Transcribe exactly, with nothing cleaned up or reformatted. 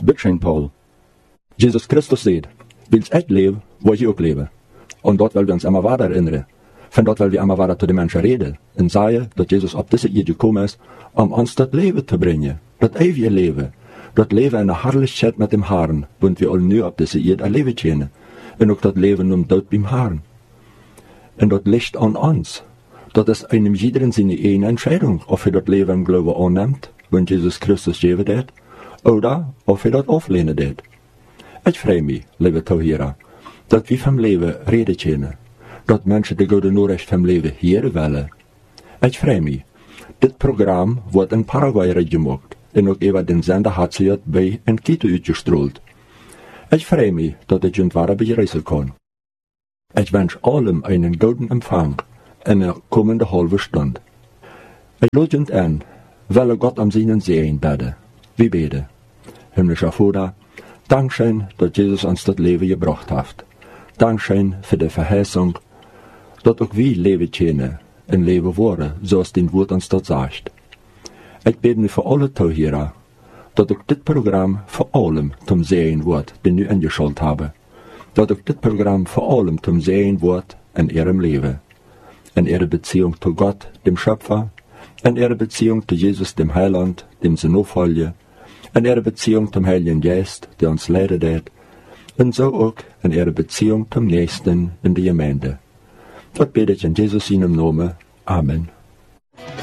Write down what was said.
Bitschein Paul. Jesus Christus sagt, willst echt leben, wo ich auch lebe. Und dort wollen wir uns immer weiter erinnern. Von dort wollen wir immer weiter zu den Menschen reden. Und sagen, dass Jesus auf diese Erde gekommen ist, um uns das Leben zu bringen. Das ewige Leben. Das Leben in der Herrlichkeit mit dem Herrn, und wir alle nur auf diese Erde erleben können. Und auch das Leben um dort beim Herrn. Und das liegt an uns. Das ist einem jeden seine eigene Entscheidung, ob er das Leben im Glauben annimmt, wenn Jesus Christus geben wird, oder ob er das auflehnen wird. Ich freue mich, liebe Zuhörer, dass wir vom Leben reden können, dass Menschen die gute Nachricht vom Leben hören wollen. Ich freue mich, das Programm wird in Paraguay gemacht und auch über den Sender hat sie bei in Quito ausgestrahlt. Ich freue mich, dass ich irgendwann bereisen kann. Ich wünsche allem einen guten Empfang in der kommenden halben Stunde. Ich lade uns an, weil Gott am Sehen sehen bete. Wir beten. Himmlischer Vater, Dankeschön, dass Jesus uns das Leben gebracht hat. Dankeschön für die Verheißung, dass auch wir leben können, und leben wollen, so es den Wort uns dort sagt. Ich bete für alle Zuhörer, dass auch das Programm vor allem zum Sehen wird, den ich eingeschaltet habe. Dass auch das Programm vor allem zum Sehen wird in ihrem Leben. In ihrer Beziehung zu Gott, dem Schöpfer, in ihrer Beziehung zu Jesus, dem Heiland, dem sie nachfolgen, in ihrer Beziehung zum Heiligen Geist, der uns leidet hat, und so auch in ihrer Beziehung zum Nächsten in der Gemeinde. Das bete ich in Jesus seinem Namen. Amen.